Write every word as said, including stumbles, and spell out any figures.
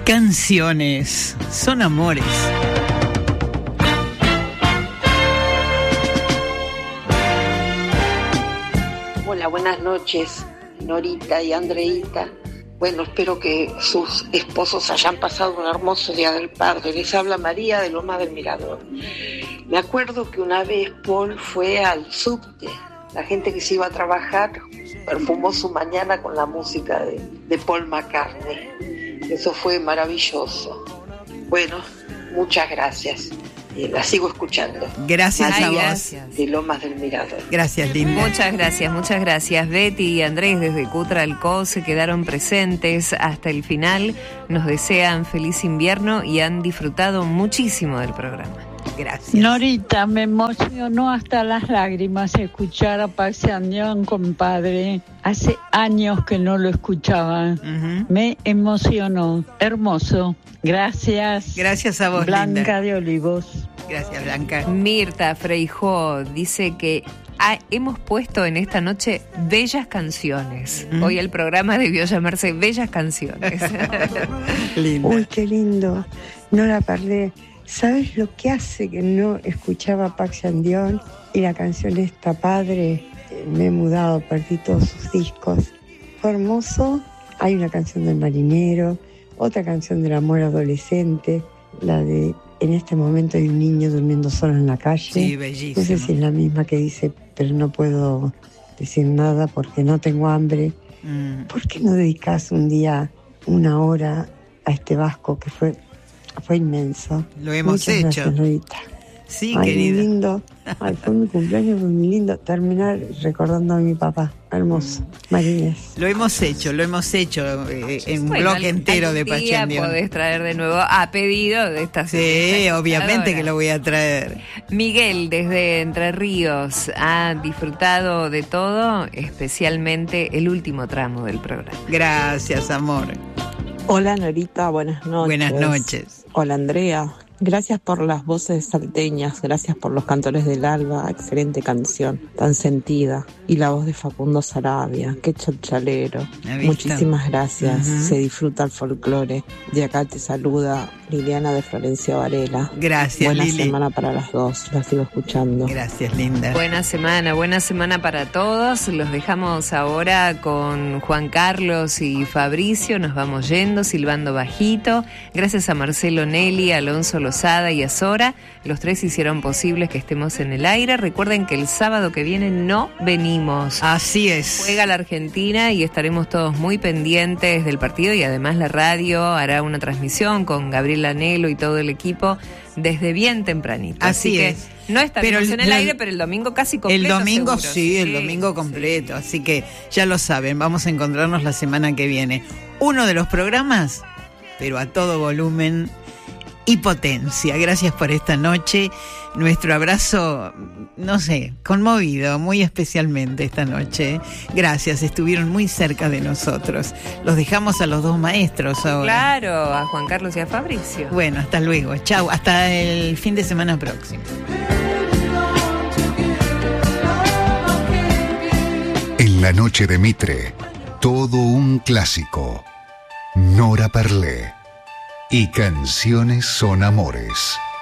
Canciones son amores. Hola, buenas noches, Norita y Andreita. Bueno, espero que sus esposos hayan pasado un hermoso Día del Padre. Les habla María de Lomas del Mirador. Me acuerdo que una vez Paul fue al subte. La gente que se iba a trabajar perfumó su mañana con la música de, de Paul McCartney. Eso fue maravilloso. Bueno, muchas gracias. Y la sigo escuchando. Gracias María a vos. Gracias. De Lomas del Mirador. Gracias, linda. Muchas gracias, muchas gracias. Betty y Andrés desde Cutralcó se quedaron presentes hasta el final. Nos desean feliz invierno y han disfrutado muchísimo del programa. Gracias. Norita, me emocionó hasta las lágrimas escuchar a Pax Andión, compadre. Hace años que no lo escuchaba. Uh-huh. Me emocionó. Hermoso. Gracias. Gracias a vos, Blanca linda. de Olivos. Gracias, Blanca. Mirta Freijó dice que ha, hemos puesto en esta noche bellas canciones. Mm. Hoy el programa debió llamarse Bellas Canciones. Linda. Uy, qué lindo. No la perdí. ¿Sabes lo que hace que no escuchaba Pax Andión? Y la canción esta, Padre, me he mudado, perdí todos sus discos. Fue hermoso. Hay una canción del marinero, otra canción del amor adolescente, la de En este momento hay un niño durmiendo solo en la calle. Sí, bellísimo. No sé si es la misma que dice, pero no puedo decir nada porque no tengo hambre. Mm. ¿Por qué no dedicas un día, una hora a este vasco que fue, fue inmenso? Lo hemos Muchas hecho. Gracias, Norita. Sí, Ay, querida. muy lindo. Ay, fue mi cumpleaños, fue muy lindo terminar recordando a mi papá. Hermoso. Marínez. Lo hemos hecho, lo hemos hecho eh, en un Bueno, bloque al- entero de algún día Pachandión. podés traer de nuevo a pedido de esta Sí, obviamente que lo voy a traer. Miguel, desde Entre Ríos, ha disfrutado de todo, especialmente el último tramo del programa. Gracias, amor. Hola Norita, buenas noches. Buenas noches. Hola Andrea, gracias por las voces salteñas, gracias por los cantores del alba, excelente canción, tan sentida. Y la voz de Facundo Sarabia, qué chachalero. ¿La viste? Muchísimas gracias, Uh-huh. se disfruta el folclore. De acá te saluda Liliana de Florencia Varela. Gracias, Buena Lili. semana para las dos, la sigo escuchando. Gracias, linda. Buena semana, buena semana para todos. Los dejamos ahora con Juan Carlos y Fabricio. Nos vamos yendo, silbando bajito. Gracias a Marcelo Nelly, a Alonso Lozada y a Sora. Los tres hicieron posible que estemos en el aire. Recuerden que el sábado que viene no venimos. Así es. Juega la Argentina y estaremos todos muy pendientes del partido y además la radio hará una transmisión con Gabriel Anelo y todo el equipo desde bien tempranito. Así Así, que es. no estaremos Pero el- en el la- aire, pero el domingo casi completo. El domingo seguro. sí, el domingo completo. Así que ya lo saben, vamos a encontrarnos la semana que viene. Uno de los programas, pero a todo volumen y potencia. Gracias por esta noche. Nuestro abrazo, no sé, conmovido muy especialmente esta noche. Gracias, estuvieron muy cerca de nosotros. Los dejamos a los dos maestros ahora. Claro, a Juan Carlos y a Fabricio. Bueno, hasta luego. Chau, hasta el fin de semana próximo. En la noche de Mitre, todo un clásico. Nora Parlé. Y Canciones son amores.